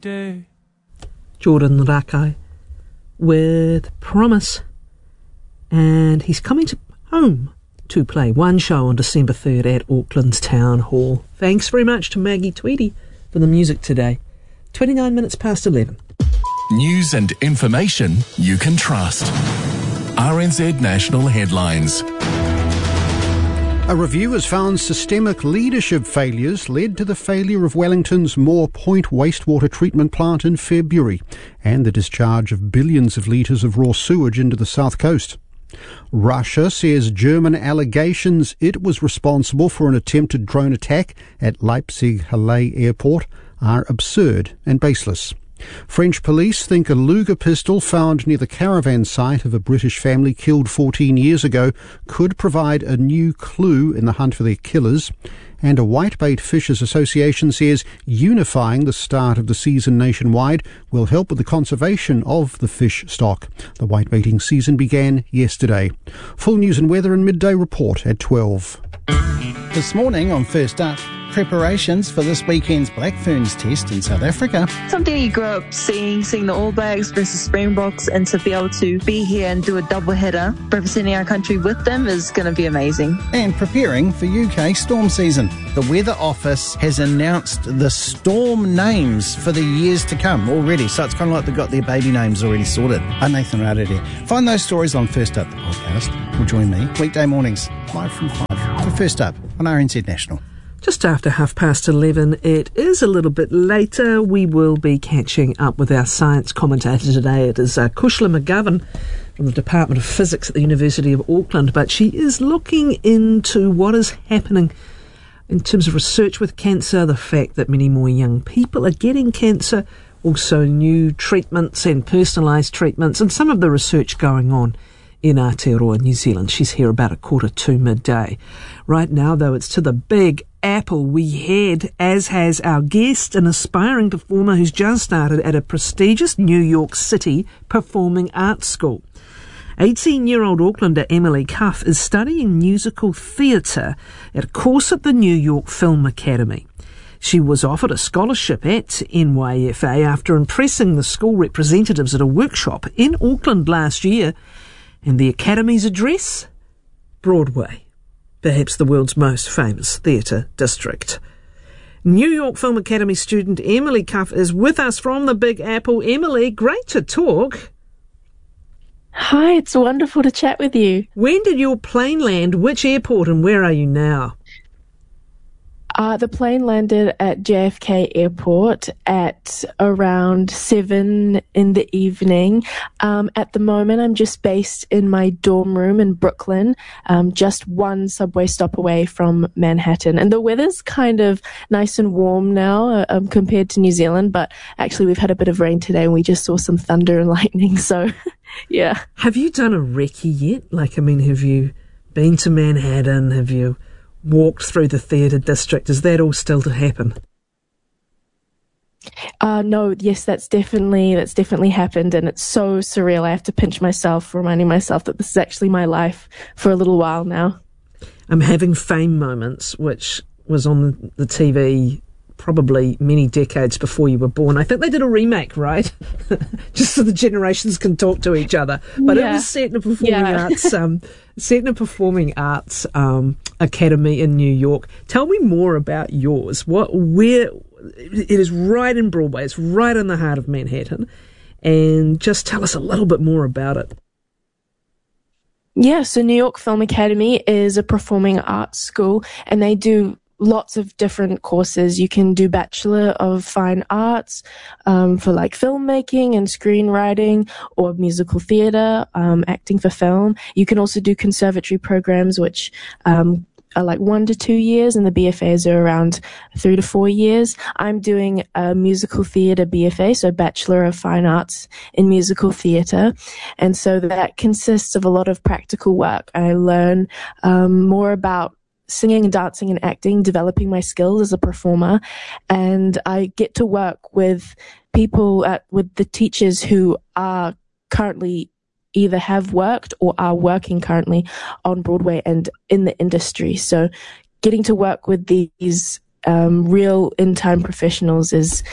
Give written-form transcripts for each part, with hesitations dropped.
day. Jordan Rakai with Promise. And he's coming home to play one show on December 3rd at Auckland's Town Hall. Thanks very much to Maggie Tweedy for the music today. 29 minutes past 11. News and information you can trust. RNZ National Headlines. A review has found systemic leadership failures led to the failure of Wellington's Moore Point wastewater treatment plant in February and the discharge of billions of litres of raw sewage into the south coast. Russia says German allegations it was responsible for an attempted drone attack at Leipzig-Halle airport are absurd and baseless. French police think a Luger pistol found near the caravan site of a British family killed 14 years ago could provide a new clue in the hunt for their killers. And a Whitebait Fishers Association says unifying the start of the season nationwide will help with the conservation of the fish stock. The whitebaiting season began yesterday. Full news and weather and midday report at 12. This morning on First Up, preparations for this weekend's Black Ferns test in South Africa. Something you grew up seeing the All Blacks versus Springboks, and to be able to be here and do a double header representing our country with them is going to be amazing. And preparing for UK storm season. The Weather Office has announced the storm names for the years to come already, so it's kind of like they've got their baby names already sorted. I'm Nathan Rarere. Find those stories on First Up, the podcast. Or join me weekday mornings, live from 5 for First Up on RNZ National. Just after 11:30, it is a little bit later. We will be catching up with our science commentator today. It is Kushla McGovern from the Department of Physics at the University of Auckland, but she is looking into what is happening in terms of research with cancer, the fact that many more young people are getting cancer, also new treatments and personalised treatments, and some of the research going on in Aotearoa, New Zealand. She's here about 1:45 midday. Right now, though, it's to the Big Apple we head, as has our guest, an aspiring performer who's just started at a prestigious New York City performing arts school. 18-year-old Aucklander Emily Cuff is studying musical theatre at a course at the New York Film Academy. She was offered a scholarship at NYFA after impressing the school representatives at a workshop in Auckland last year. And the Academy's address? Broadway, perhaps the world's most famous theatre district. New York Film Academy student Emily Cuff is with us from the Big Apple. Emily, great to talk. Hi, it's wonderful to chat with you. When did your plane land? Which airport, and where are you now? The plane landed at JFK Airport at around 7 in the evening. At the moment, I'm just based in my dorm room in Brooklyn, just one subway stop away from Manhattan. And the weather's kind of nice and warm now compared to New Zealand, but actually we've had a bit of rain today and we just saw some thunder and lightning, so yeah. Have you done a recce yet? Have you been to Manhattan? Have you walked through the theatre district? Is that all still to happen? No, yes, that's definitely happened, and it's so surreal. I have to pinch myself, reminding myself that this is actually my life for a little while now. I'm having Fame Moments, which was on the TV probably many decades before you were born. I think they did a remake, right? Just so the generations can talk to each other. But It was set in a performing arts, academy in New York. Tell me more about yours. Where it is right in Broadway. It's right in the heart of Manhattan, and just tell us a little bit more about it. Yeah, so New York Film Academy is a performing arts school, and they do lots of different courses. You can do Bachelor of Fine Arts for filmmaking and screenwriting, or musical theatre, acting for film. You can also do conservatory programs, which are 1 to 2 years, and the BFAs are around 3 to 4 years. I'm doing a musical theatre BFA, so Bachelor of Fine Arts in Musical Theatre. And so that consists of a lot of practical work. I learn more about singing and dancing and acting, developing my skills as a performer, and I get to work with people with the teachers who are currently either have worked or are working currently on Broadway and in the industry. So getting to work with these real in-time professionals is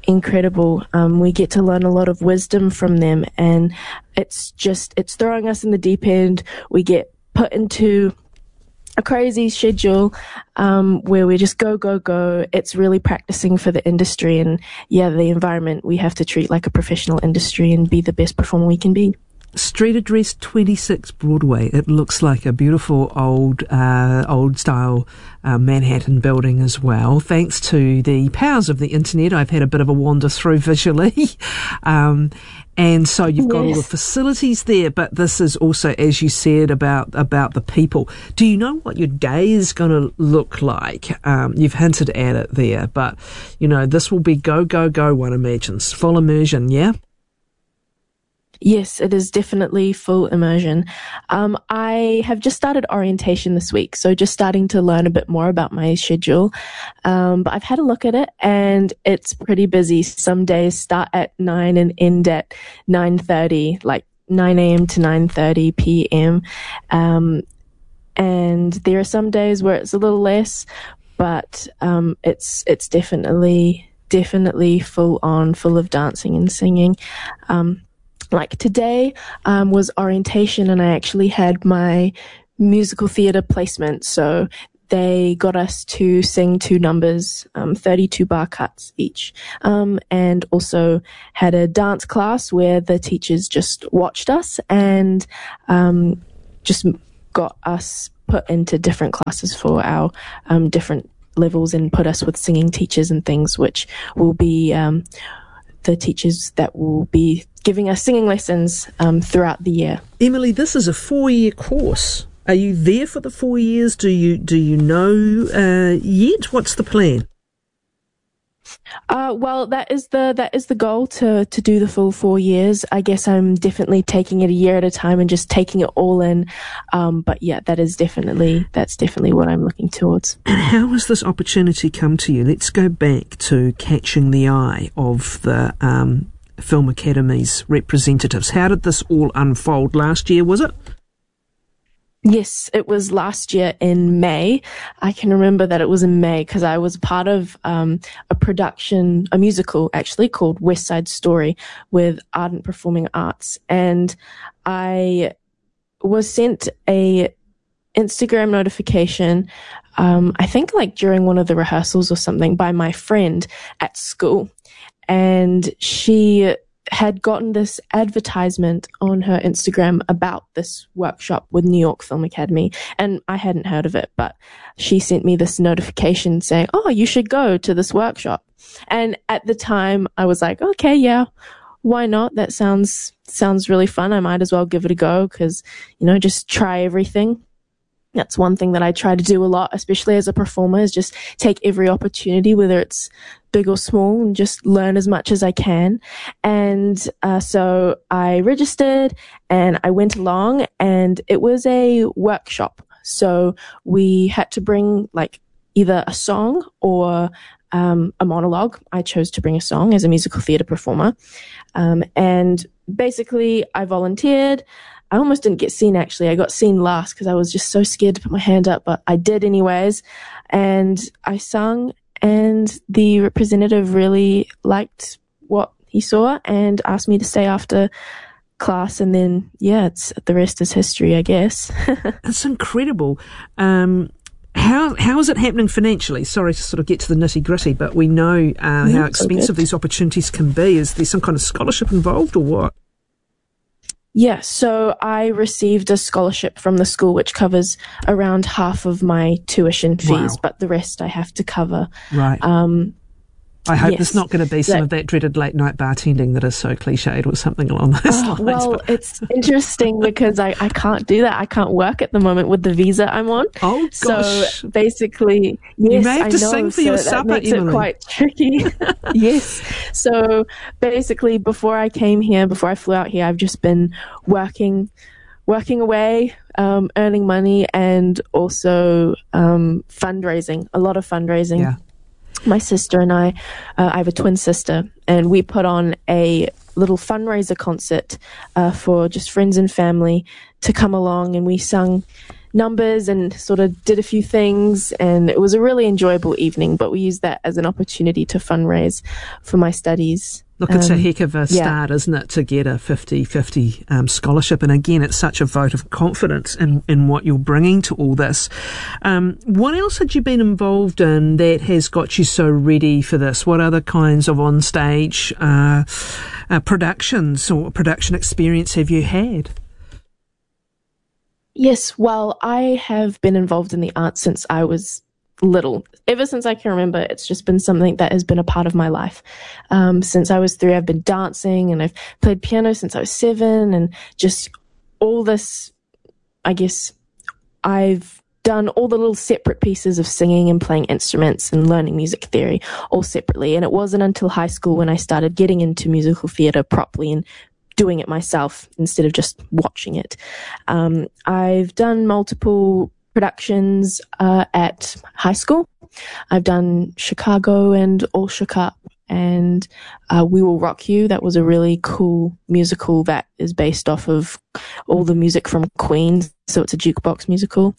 incredible. We get to learn a lot of wisdom from them, and it's throwing us in the deep end. We get put into a crazy schedule where we just go. It's really practicing for the industry, and the environment we have to treat like a professional industry and be the best performer we can be. Street address 26 Broadway. It looks like a beautiful old style Manhattan building as well. Thanks to the powers of the internet, I've had a bit of a wander through visually. And so you've got all the facilities there, but this is also, as you said, about the people. Do you know what your day is going to look like? You've hinted at it there, but, this will be go, one imagines. Full immersion, yeah? Yes, it is definitely full immersion. I have just started orientation this week, so just starting to learn a bit more about my schedule. But I've had a look at it, and it's pretty busy. Some days start at 9 and end at 9:30, like 9 a.m. to 9:30 p.m. And there are some days where it's a little less, but it's definitely full on, full of dancing and singing. Like today was orientation, and I actually had my musical theatre placement. So they got us to sing 2 numbers, 32 bar cuts each, and also had a dance class where the teachers just watched us and just got us put into different classes for our different levels and put us with singing teachers and things, which will be the teachers that will be giving us singing lessons throughout the year. Emily, this is a 4-year course. Are you there for the 4 years? Do you know yet? What's the plan? Well, that is the goal, to do the full 4 years. I guess I'm definitely taking it a year at a time and just taking it all in. But yeah, that's definitely what I'm looking towards. And how has this opportunity come to you? Let's go back to catching the eye of the Film Academy's representatives. How did this all unfold last year, was it? Yes, it was last year in May. I can remember that it was in May because I was part of a musical actually called West Side Story with Ardent Performing Arts. And I was sent a Instagram notification, I think like during one of the rehearsals or something, by my friend at school. And she had gotten this advertisement on her Instagram about this workshop with New York Film Academy, and I hadn't heard of it, but she sent me this notification saying, oh, you should go to this workshop. And at the time I was like, okay, yeah, why not? That sounds really fun. I might as well give it a go because, just try everything. That's one thing that I try to do a lot, especially as a performer, is just take every opportunity, whether it's big or small, and just learn as much as I can. And so I registered and I went along, and it was a workshop. So we had to bring like either a song or a monologue. I chose to bring a song as a musical theatre performer. And basically I volunteered. I almost didn't get seen, actually. I got seen last because I was just so scared to put my hand up, but I did anyways. And I sung, and the representative really liked what he saw and asked me to stay after class. And then, the rest is history, I guess. It's incredible. How is it happening financially? Sorry to sort of get to the nitty-gritty, but we know how expensive these opportunities can be. Is there some kind of scholarship involved or what? Yeah, so I received a scholarship from the school which covers around half of my tuition fees, but the rest I have to cover. Right. I hope there's not going to be some of that dreaded late night bartending that is so cliched or something along those lines. Well, it's interesting because I can't do that. I can't work at the moment with the visa I'm on. Oh, gosh. So basically, yes, you may have to sing for your supper, that makes Emily. it quite tricky. Yes. So basically, before I flew out here, I've just been working away, earning money, and also fundraising, a lot of fundraising. Yeah. My sister and I have a twin sister, and we put on a little fundraiser concert for just friends and family to come along, and we sung numbers and sort of did a few things, and it was a really enjoyable evening, but we used that as an opportunity to fundraise for my studies. Look, it's a heck of a start, isn't it, to get a 50-50 scholarship. And again, it's such a vote of confidence in what you're bringing to all this. What else had you been involved in that has got you so ready for this? What other kinds of on-stage productions or production experience have you had? Yes, well, I have been involved in the arts since I was little. Ever since I can remember, it's just been something that has been a part of my life. Since I was 3, I've been dancing, and I've played piano since I was 7, and just all this, I guess, I've done all the little separate pieces of singing and playing instruments and learning music theory all separately. And it wasn't until high school when I started getting into musical theatre properly and doing it myself instead of just watching it. I've done multiple productions at high school. I've done Chicago and All Shook Up and We Will Rock You. That was a really cool musical that is based off of all the music from Queen, so it's a jukebox musical.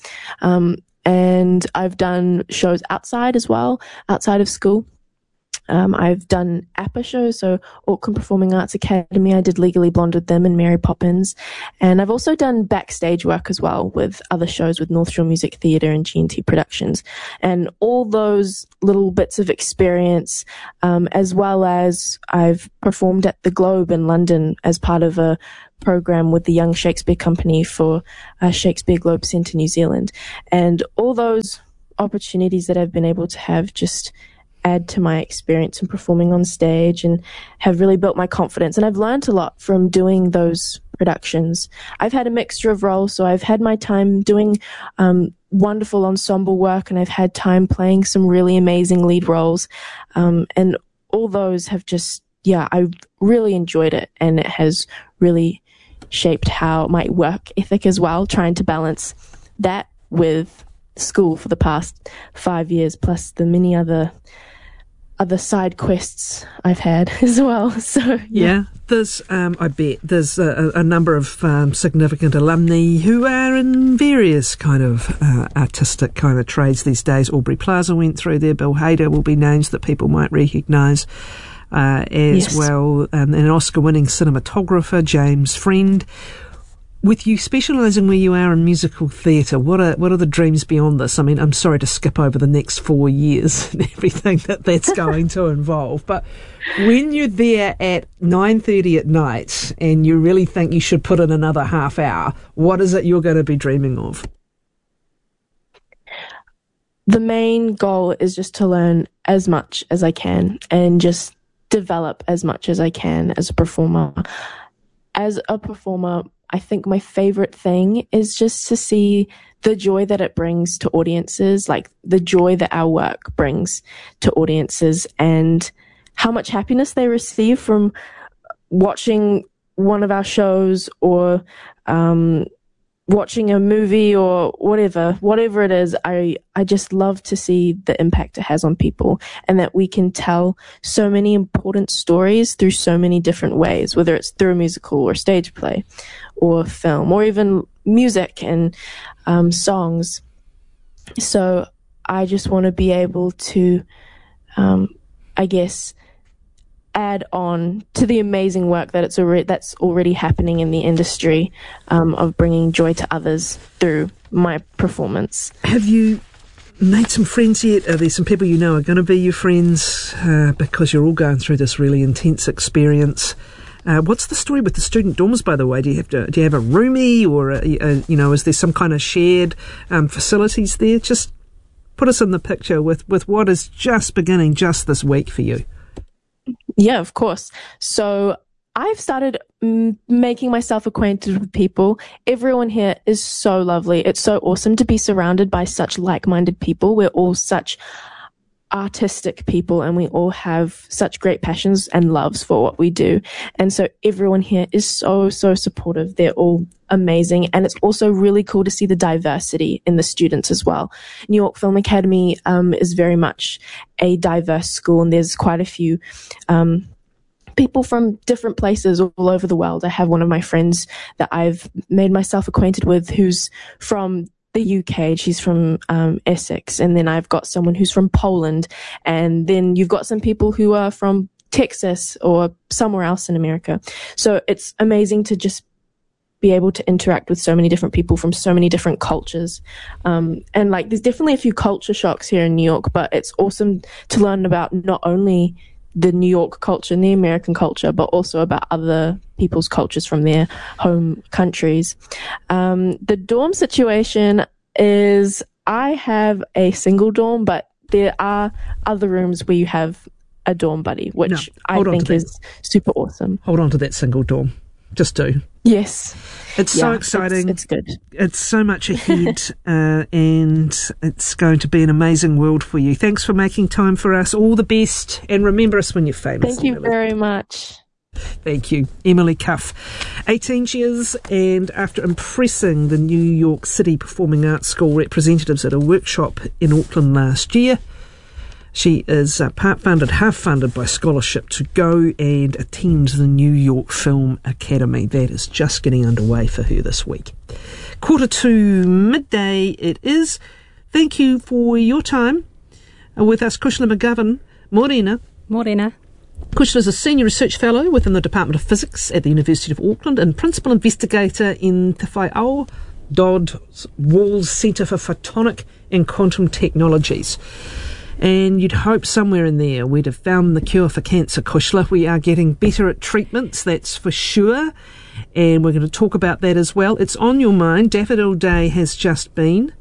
And I've done shows outside as well, outside of school. I've done APA shows, so Auckland Performing Arts Academy. I did Legally Blonde with them and Mary Poppins. And I've also done backstage work as well with other shows with North Shore Music Theatre and G&T Productions. And all those little bits of experience, as well as I've performed at the Globe in London as part of a program with the Young Shakespeare Company for Shakespeare Globe Centre New Zealand. And all those opportunities that I've been able to have just add to my experience in performing on stage and have really built my confidence. And I've learned a lot from doing those productions. I've had a mixture of roles, so I've had my time doing wonderful ensemble work, and I've had time playing some really amazing lead roles. And all those have just, I've really enjoyed it, and it has really shaped how my work ethic as well, trying to balance that with school for the past 5 years, plus the many other side quests I've had as well. So there's I bet there's a number of significant alumni who are in various kind of artistic kind of trades these days. Aubrey Plaza went through there. Bill Hader will be names that people might recognise as well. And an Oscar-winning cinematographer, James Friend. With you specialising where you are in musical theatre, what are the dreams beyond this? I mean, I'm sorry to skip over the next 4 years and everything that's going to involve, but when you're there at 9:30 at night and you really think you should put in another half hour, what is it you're going to be dreaming of? The main goal is just to learn as much as I can and just develop as much as I can as a performer. As a performer, I think my favorite thing is just to see the joy that it brings to audiences, like the joy that our work brings to audiences and how much happiness they receive from watching one of our shows or watching a movie or whatever it is. I just love to see the impact it has on people and that we can tell so many important stories through so many different ways, whether it's through a musical or stage play or film or even music and songs. So I just want to be able to, I guess, add on to the amazing work that that's already happening in the industry of bringing joy to others through my performance. Have you made some friends yet? Are there some people you know are going to be your friends because you're all going through this really intense experience? What's the story with the student dorms, by the way? Do you have a roomie, or is there some kind of shared facilities there? Just put us in the picture with what is just beginning just this week for you. Yeah, of course. So I've started making myself acquainted with people. Everyone here is so lovely. It's so awesome to be surrounded by such like-minded people. We're all such artistic people and we all have such great passions and loves for what we do. And so everyone here is so supportive. They're all amazing. And it's also really cool to see the diversity in the students as well. New York Film Academy is very much a diverse school, and there's quite a few people from different places all over the world. I have one of my friends that I've made myself acquainted with who's from the UK, she's from Essex, and then I've got someone who's from Poland, and then you've got some people who are from Texas or somewhere else in America. So it's amazing to just be able to interact with so many different people from so many different cultures. And like, there's definitely a few culture shocks here in New York, but it's awesome to learn about not only the New York culture and the American culture, but also about other people's cultures from their home countries. The dorm situation is, I have a single dorm, but there are other rooms where you have a dorm buddy, which I think is super awesome. Hold on to that single dorm. Just do. Yes. It's so exciting. It's good. It's so much ahead, and it's going to be an amazing world for you. Thanks for making time for us. All the best, and remember us when you're famous. Thank you very much. Thank you. Emily Cuff, 18 years, and after impressing the New York City Performing Arts School representatives at a workshop in Auckland last year, she is part funded, half funded by scholarship to go and attend the New York Film Academy. That is just getting underway for her this week. midday it is. Thank you for your time with us, Kushla McGovern. Morena. Morena. Kushla is a Senior Research Fellow within the Department of Physics at the University of Auckland and Principal Investigator in Te Whaiao Dodd Walls Centre for Photonic and Quantum Technologies. And you'd hope somewhere in there we'd have found the cure for cancer, Kushla. We are getting better at treatments, that's for sure. And we're going to talk about that as well. It's on your mind. Daffodil Day has just been.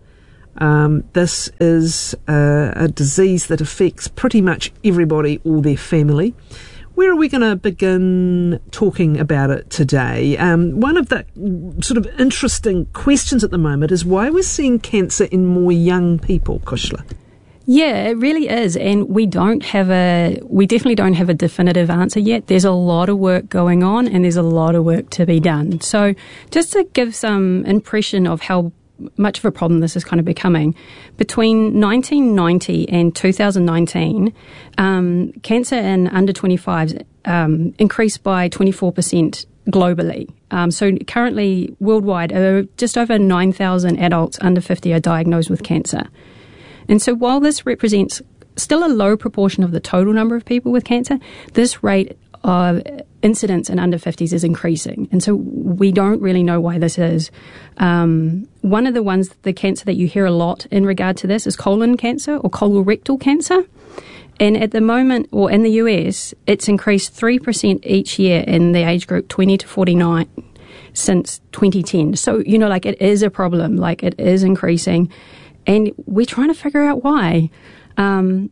This is a disease that affects pretty much everybody or their family. Where are we going to begin talking about it today? One of the sort of interesting questions at the moment is why we're seeing cancer in more young people, Kushla. Yeah, it really is. And we definitely don't have a definitive answer yet. There's a lot of work going on and there's a lot of work to be done. So just to give some impression of how much of a problem this is kind of becoming, between 1990 and 2019, cancer in under 25s increased by 24% globally. So currently worldwide, just over 9,000 adults under 50 are diagnosed with cancer. And so while this represents still a low proportion of the total number of people with cancer, this rate of incidence in under 50s is increasing. And so we don't really know why this is. One of the cancer that you hear a lot in regard to this is colon cancer or colorectal cancer. And at the moment, or in the US, it's increased 3% each year in the age group 20 to 49 since 2010. So, it is a problem, it is increasing. And we're trying to figure out why. And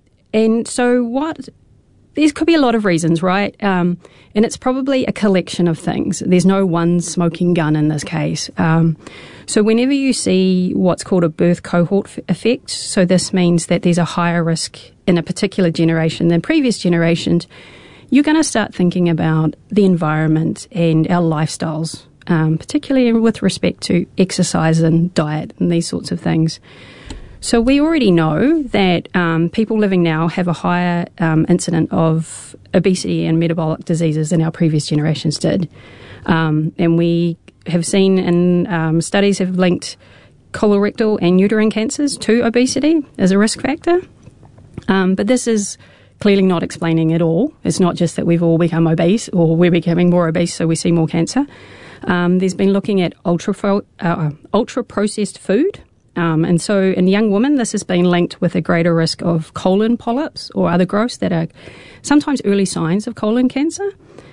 so there could be a lot of reasons, right? And it's probably a collection of things. There's no one smoking gun in this case. So whenever you see what's called a birth cohort effect, so this means that there's a higher risk in a particular generation than previous generations, you're going to start thinking about the environment and our lifestyles, particularly with respect to exercise and diet and these sorts of things. So we already know that people living now have a higher incident of obesity and metabolic diseases than our previous generations did. And we have seen in studies have linked colorectal and uterine cancers to obesity as a risk factor. But this is clearly not explaining it all. It's not just that we've all become obese or we're becoming more obese so we see more cancer. There's been looking at ultra-processed food. And so in young women, this has been linked with a greater risk of colon polyps or other growths that are sometimes early signs of colon cancer.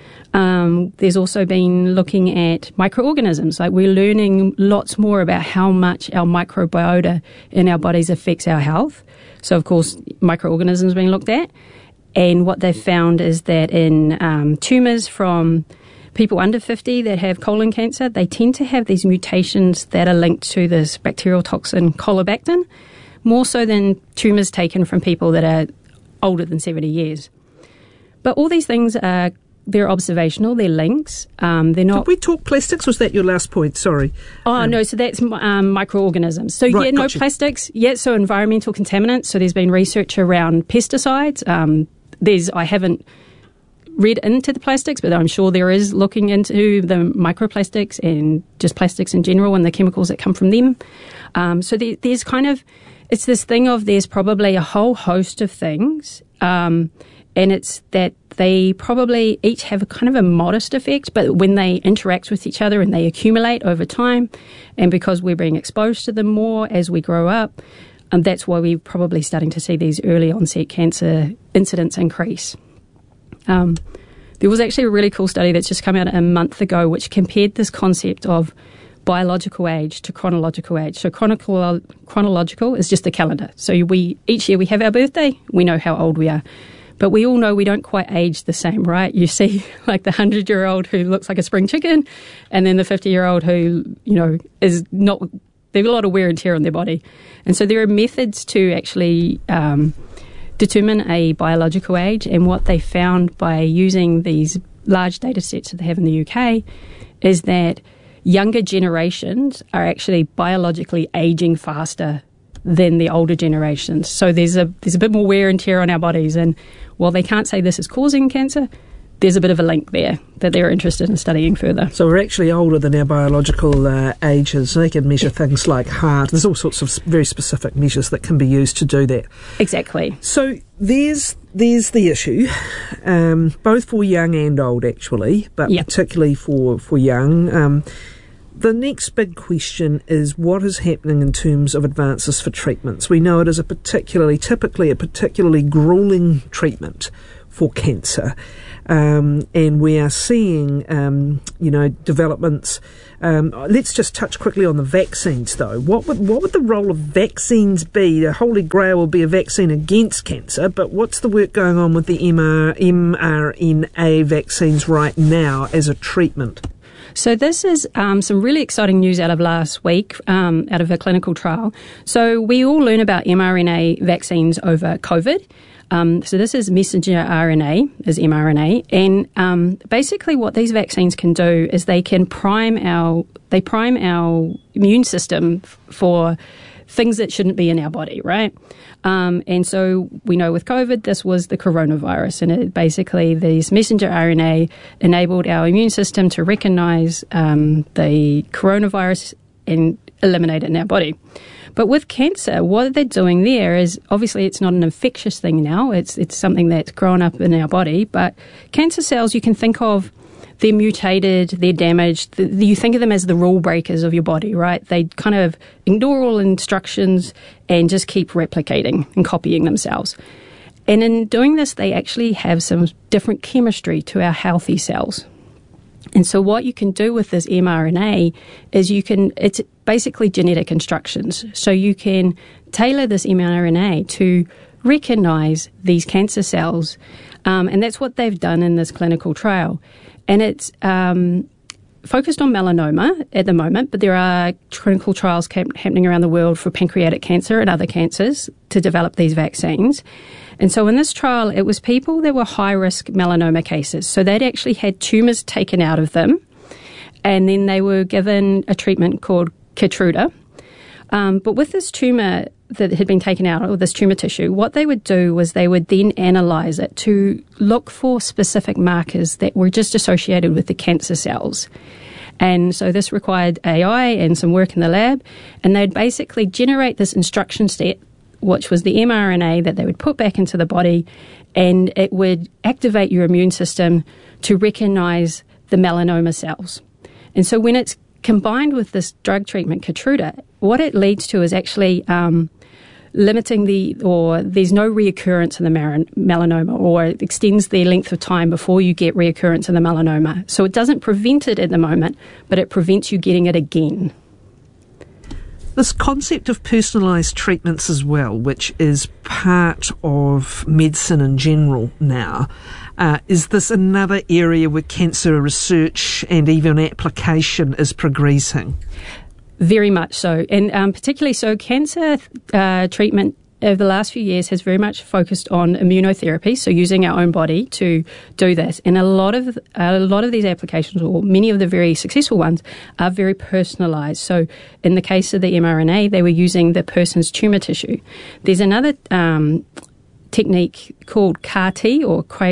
There's also been looking at microorganisms. We're learning lots more about how much our microbiota in our bodies affects our health. So, of course, microorganisms being looked at. And what they've found is that in tumours from people under 50 that have colon cancer, they tend to have these mutations that are linked to this bacterial toxin colobactin, more so than tumours taken from people that are older than 70 years. But all these things they're observational, they're links. They're not. Did we talk plastics? Was that your last point? Sorry. Oh, no, so that's microorganisms. So, right, no plastics. Yeah, so environmental contaminants. So there's been research around pesticides. I haven't read into the plastics, but I'm sure there is looking into the microplastics and just plastics in general and the chemicals that come from them. So there's kind of, it's this thing of there's probably a whole host of things, and it's that they probably each have a kind of a modest effect, but when they interact with each other and they accumulate over time, and because we're being exposed to them more as we grow up, that's why we're probably starting to see these early onset cancer incidents increase. There was actually a really cool study that's just come out a month ago which compared this concept of biological age to chronological age. So chronological is just the calendar. So each year we have our birthday, we know how old we are. But we all know we don't quite age the same, right? You see like the 100-year-old who looks like a spring chicken, and then the 50-year-old who, is not, they have a lot of wear and tear on their body. And so there are methods to actually determine a biological age, and what they found by using these large data sets that they have in the UK is that younger generations are actually biologically aging faster than the older generations. So there's a bit more wear and tear on our bodies, and while they can't say this is causing cancer, there's a bit of a link there that they're interested in studying further. So we're actually older than our biological ages. They can measure things like heart. There's all sorts of very specific measures that can be used to do that. Exactly. So there's the issue, both for young and old actually, but particularly for young. The next big question is what is happening in terms of advances for treatments. We know it is typically a particularly gruelling treatment for cancer. And we are seeing, developments. Let's just touch quickly on the vaccines, though. What would the role of vaccines be? The holy grail will be a vaccine against cancer, but what's the work going on with the mRNA vaccines right now as a treatment? So this is some really exciting news out of last week, out of a clinical trial. So we all learn about mRNA vaccines over COVID. So this is messenger RNA, is mRNA, and basically what these vaccines can do is they prime our immune system for things that shouldn't be in our body, right? And so we know with COVID, this was the coronavirus, and it basically, this messenger RNA enabled our immune system to recognize the coronavirus and eliminate it in our body. But with cancer, what they're doing there is, obviously it's not an infectious thing now, it's something that's grown up in our body, but cancer cells, you can think of, they're mutated, they're damaged. You think of them as the rule breakers of your body, right? They kind of ignore all instructions and just keep replicating and copying themselves. And in doing this, they actually have some different chemistry to our healthy cells. And so what you can do with this mRNA is it's basically genetic instructions. So you can tailor this mRNA to recognize these cancer cells. And that's what they've done in this clinical trial. And it's focused on melanoma at the moment, but there are clinical trials happening around the world for pancreatic cancer and other cancers to develop these vaccines. And so in this trial, it was people that were high-risk melanoma cases. So they'd actually had tumours taken out of them, and then they were given a treatment called Keytruda. But with this tumour that had been taken out, or this tumour tissue, what they would do was they would then analyse it to look for specific markers that were just associated with the cancer cells. And so this required AI and some work in the lab, and they'd basically generate this instruction set, which was the mRNA that they would put back into the body, and it would activate your immune system to recognise the melanoma cells. And so when it's combined with this drug treatment, Keytruda, what it leads to is actually limiting there's no reoccurrence in the melanoma, or it extends the length of time before you get reoccurrence in the melanoma. So it doesn't prevent it at the moment, but it prevents you getting it again. This concept of personalised treatments as well, which is part of medicine in general now, is this another area where cancer research and even application is progressing? Very much so, and particularly so cancer treatment over the last few years has very much focused on immunotherapy, so using our own body to do this. And a lot of these applications, or many of the very successful ones, are very personalised. So in the case of the mRNA, they were using the person's tumour tissue. There's another technique called CAR-T, or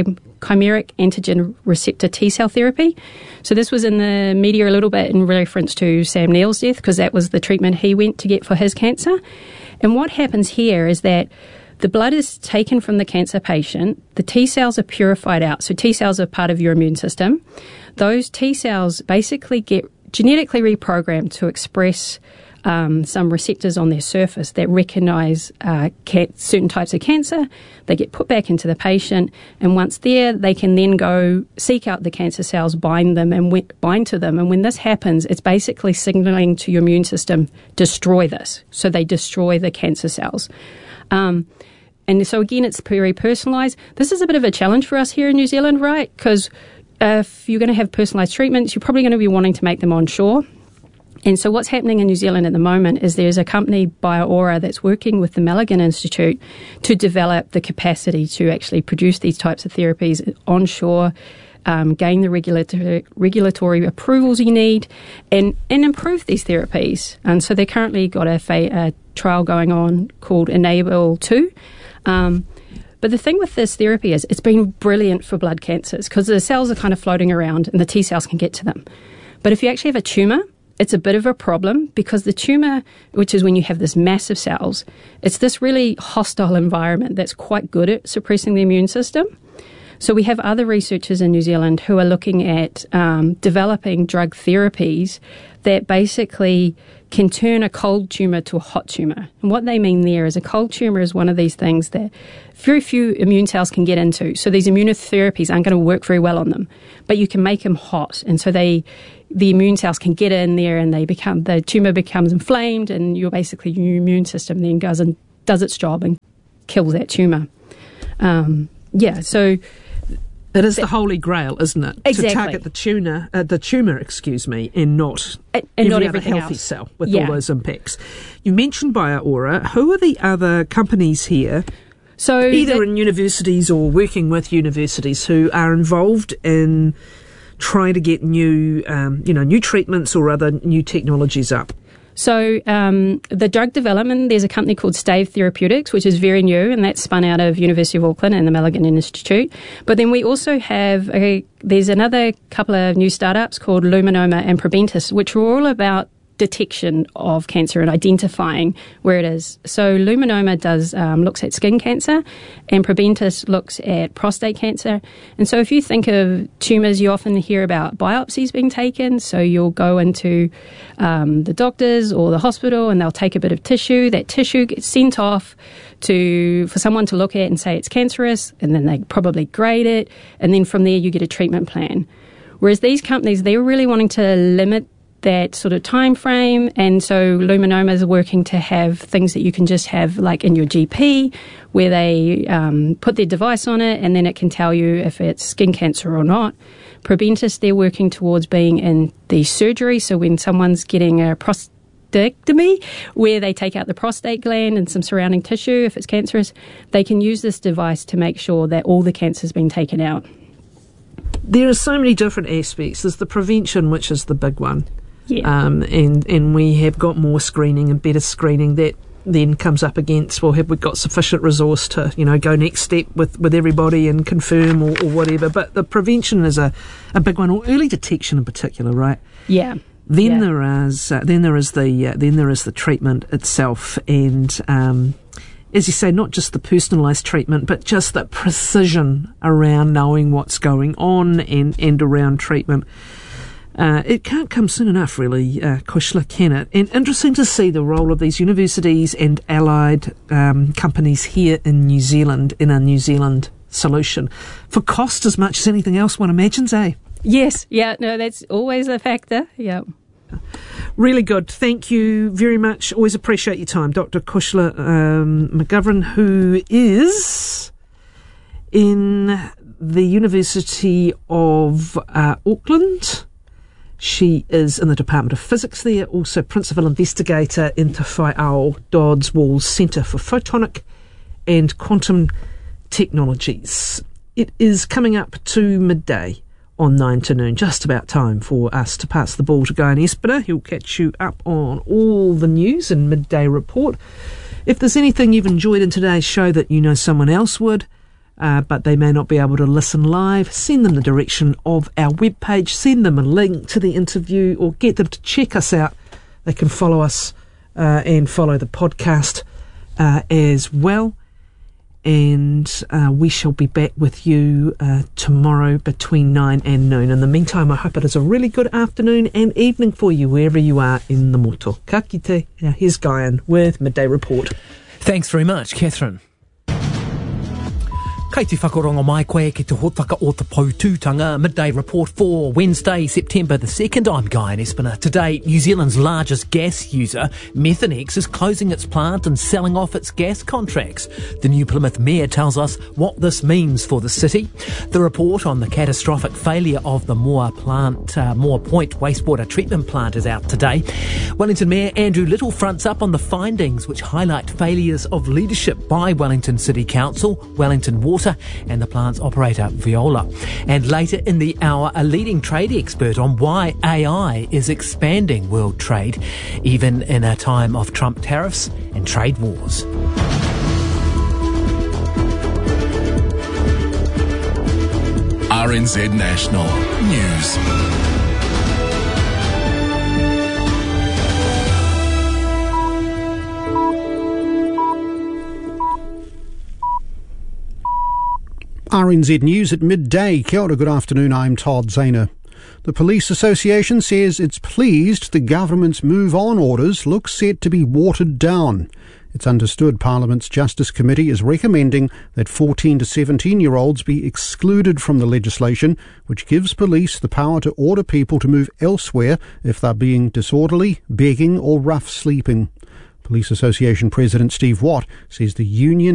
chimeric antigen receptor T-cell therapy. So this was in the media a little bit in reference to Sam Neill's death, because that was the treatment he went to get for his cancer. And what happens here is that the blood is taken from the cancer patient, the T-cells are purified out. So T-cells are part of your immune system. Those T-cells basically get genetically reprogrammed to express some receptors on their surface that recognize certain types of cancer. They get put back into the patient, and once there, they can then go seek out the cancer cells, bind to them. And when this happens, it's basically signaling to your immune system, destroy this. So they destroy the cancer cells. And so again, it's very personalised. This is a bit of a challenge for us here in New Zealand, right? Because if you're going to have personalised treatments, you're probably going to be wanting to make them onshore. And so what's happening in New Zealand at the moment is there's a company, BioAura, that's working with the Malaghan Institute to develop the capacity to actually produce these types of therapies onshore, gain the regulatory approvals you need, and improve these therapies. And so they've currently got a trial going on called Enable-2. But the thing with this therapy is it's been brilliant for blood cancers because the cells are kind of floating around and the T cells can get to them. But if you actually have a tumour, it's a bit of a problem because the tumour, which is when you have this massive cells, it's this really hostile environment that's quite good at suppressing the immune system. So we have other researchers in New Zealand who are looking at developing drug therapies that basically can turn a cold tumour to a hot tumour. And what they mean there is a cold tumour is one of these things that very few immune cells can get into. So these immunotherapies aren't going to work very well on them, but you can make them hot. And so the immune cells can get in there and the tumour becomes inflamed, and your immune system then goes and does its job and kills that tumour. So it is the holy grail, isn't it? Exactly. To target the tumour, and not everything healthy else. cell with all those impacts. You mentioned BioAura. Who are the other companies here? So either in universities or working with universities who are involved in trying to get new treatments or other new technologies up. So the drug development, there's a company called Stave Therapeutics, which is very new, and that's spun out of University of Auckland and the Malaghan Institute. But then we also have, there's another couple of new startups called Luminoma and Proventus, which are all about detection of cancer and identifying where it is. So Luminoma looks at skin cancer, and Proventus looks at prostate cancer. And so if you think of tumours, you often hear about biopsies being taken. So you'll go into the doctors or the hospital and they'll take a bit of tissue. That tissue gets sent off for someone to look at and say it's cancerous, and then they probably grade it, and then from there you get a treatment plan. Whereas these companies, they're really wanting to limit that sort of time frame, and so Luminoma is working to have things that you can just have like in your GP, where they put their device on it and then it can tell you if it's skin cancer or not. Proventus, they're working towards being in the surgery, so when someone's getting a prostatectomy, where they take out the prostate gland and some surrounding tissue, if it's cancerous, they can use this device to make sure that all the cancer's been taken out. There are so many different aspects. There's the prevention, which is the big one. Yeah. And we have got more screening and better screening that then comes up against, well, have we got sufficient resource to, go next step with everybody and confirm or whatever. But the prevention is a big one, or early detection in particular, right? Yeah. Then there is the treatment itself, and as you say, not just the personalised treatment, but just that precision around knowing what's going on and around treatment. It can't come soon enough, really, Kushla, can it? And interesting to see the role of these universities and allied companies here in New Zealand, in a New Zealand solution. For cost as much as anything else, one imagines, eh? Yes, yeah, no, that's always a factor, yeah. Really good. Thank you very much. Always appreciate your time. Dr. Kushla McGovern, who is in the University of Auckland. She is in the Department of Physics there, also Principal Investigator in Te Whai Ao Dodds-Walls Centre for Photonic and Quantum Technologies. It is coming up to midday on 9 to noon, just about time for us to pass the ball to Guy Espiner. He'll catch you up on all the news and midday report. If there's anything you've enjoyed in today's show that you know someone else would, but they may not be able to listen live, send them the direction of our webpage, send them a link to the interview, or get them to check us out. They can follow us and follow the podcast as well. And we shall be back with you tomorrow between 9 and noon. In the meantime, I hope it is a really good afternoon and evening for you wherever you are in the moto. Ka kite. Now here's Guyan with Midday Report. Thanks very much, Catherine. Kei te whakarongo mai koe ki te hōtaka o te Poutūtanga Midday Report for Wednesday, September the 2nd. I'm Guyan Espiner. Today, New Zealand's largest gas user, Methanex, is closing its plant and selling off its gas contracts. The new Plymouth Mayor tells us what this means for the city. The report on the catastrophic failure of the Moore Point wastewater treatment plant is out today. Wellington Mayor Andrew Little fronts up on the findings which highlight failures of leadership by Wellington City Council, Wellington Water and the plant's operator Viola. And later in the hour, a leading trade expert on why AI is expanding world trade, even in a time of Trump tariffs and trade wars. RNZ National News. RNZ News at midday. Kia ora, good afternoon, I'm Todd Zahner. The Police Association says it's pleased the government's Move On orders look set to be watered down. It's understood Parliament's Justice Committee is recommending that 14 to 17-year-olds be excluded from the legislation, which gives police the power to order people to move elsewhere if they're being disorderly, begging or rough sleeping. Police Association President Steve Watt says the union